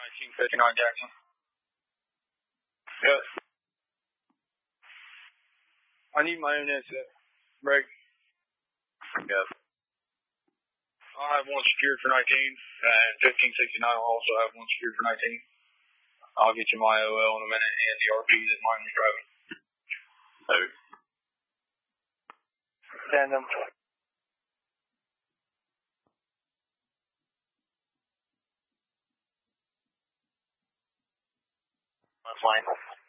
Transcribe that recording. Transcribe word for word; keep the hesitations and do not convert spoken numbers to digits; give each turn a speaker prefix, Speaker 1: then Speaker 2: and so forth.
Speaker 1: nineteen fifty-nine Jackson. Yes. I need my own exit. Break. Yes. I'll have one secured for nineteen, and fifteen sixty-nine will also have one secured for nineteen. I'll get you my O L in a minute and the R P that mine was driving. Okay. Tandem. That's fine.